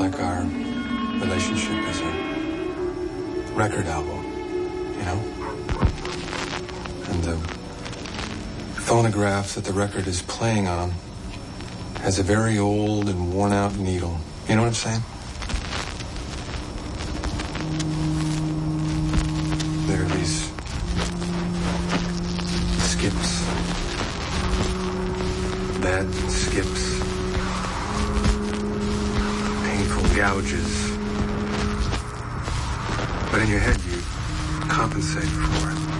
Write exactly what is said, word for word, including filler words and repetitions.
like our relationship is a record album, you know? And the phonograph that the record is playing on has a very old and worn-out needle. You know what I'm saying? There are these skips, bad skips, painful gouges. But in your head, you compensate for it.